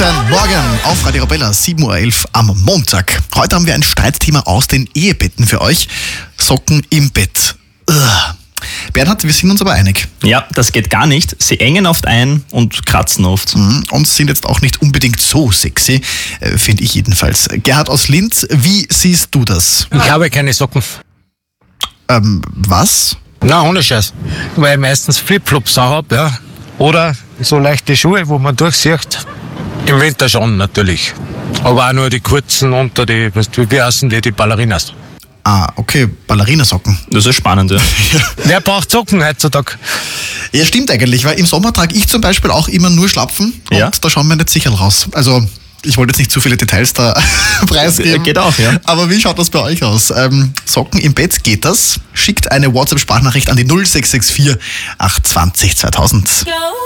Guten Morgen auf Radio Arabella, 7.11 Uhr am Montag. Heute haben wir ein Streitthema aus den Ehebetten für euch. Socken im Bett. Bernhard, wir sind uns aber einig. Ja, das geht gar nicht. Sie engen oft ein und kratzen oft. Und sind jetzt auch nicht unbedingt so sexy, finde ich jedenfalls. Gerhard aus Linz, wie siehst du das? Ich habe keine Socken. Was? Na, ohne Scheiß. Weil ich meistens Flipflops habe, ja. Oder so leichte Schuhe, wo man durchsieht. Im Winter schon, natürlich. Aber auch nur die kurzen unter die, wie heißen die Ballerinas. Ah, okay, Ballerinasocken. Das ist spannend, ja. Wer braucht Socken heutzutage? Ja, stimmt eigentlich, weil im Sommer trage ich zum Beispiel auch immer nur Schlapfen Ja. und da schauen wir nicht sicher raus. Also, ich wollte jetzt nicht zu viele Details da preisgeben. Geht auch, ja. Aber wie schaut das bei euch aus? Socken im Bett, geht das? Schickt eine WhatsApp-Sprachnachricht an die 0664 820 2000.